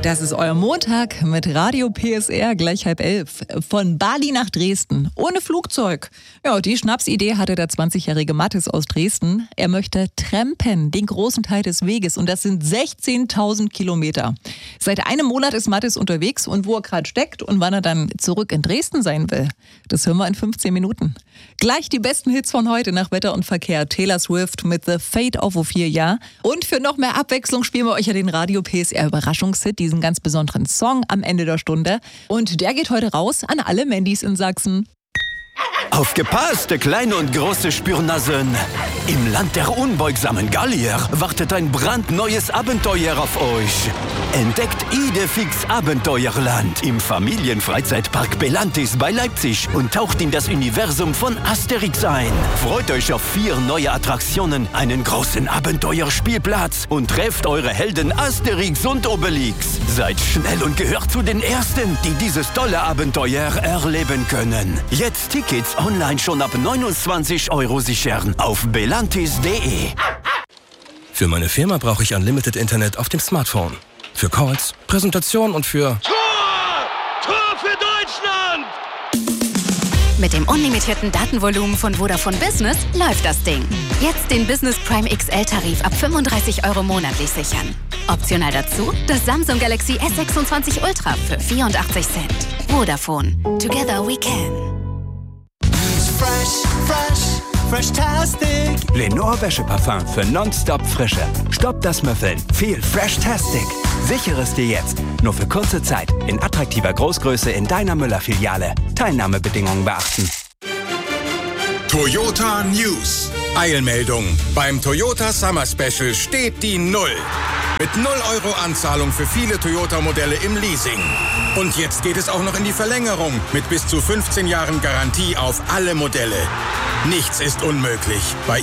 Das ist euer Montag mit Radio PSR gleich 10:30. Von Bali nach Dresden. Ohne Flugzeug. Ja, die Schnapsidee hatte der 20-jährige Mathis aus Dresden. Er möchte trampen, den großen Teil des Weges. Und das sind 16.000 Kilometer. Seit einem Monat ist Mathis unterwegs und wo er gerade steckt und wann er dann zurück in Dresden sein will, das hören wir in 15 Minuten. Gleich die besten Hits von heute nach Wetter und Verkehr. Taylor Swift mit The Fate of Ophelia. Und für noch mehr Abwechslung spielen wir euch ja den Radio PSR Überraschungshit, diesen ganz besonderen Song am Ende der Stunde. Und der geht heute raus an alle Mandys in Sachsen. Aufgepasst, kleine und große Spürnasen! Im Land der unbeugsamen Gallier wartet ein brandneues Abenteuer auf euch. Entdeckt Idefix Abenteuerland im Familienfreizeitpark Belantis bei Leipzig und taucht in das Universum von Asterix ein. Freut euch auf 4 neue Attraktionen, einen großen Abenteuerspielplatz und trefft eure Helden Asterix und Obelix. Seid schnell und gehört zu den Ersten, die dieses tolle Abenteuer erleben können. Jetzt Tickets online schon ab 29 € sichern auf belantis.de. Für meine Firma brauche ich Unlimited Internet auf dem Smartphone. Für Calls, Präsentation und für... Tor für Deutschland! Mit dem unlimitierten Datenvolumen von Vodafone Business läuft das Ding. Jetzt den Business Prime XL-Tarif ab 35 € monatlich sichern. Optional dazu das Samsung Galaxy S26 Ultra für 84 Cent. Vodafone. Together we can. Fresh-Tastic. Lenore Wäscheparfum für nonstop Frische. Stopp das Müffeln. Viel Fresh-Tastic. Sichere es dir jetzt. Nur für kurze Zeit. In attraktiver Großgröße in deiner Müller-Filiale. Teilnahmebedingungen beachten. Toyota News. Eilmeldung. Beim Toyota Summer Special steht die 0. Mit 0 € Anzahlung für viele Toyota-Modelle im Leasing. Und jetzt geht es auch noch in die Verlängerung mit bis zu 15 Jahren Garantie auf alle Modelle. Nichts ist unmöglich bei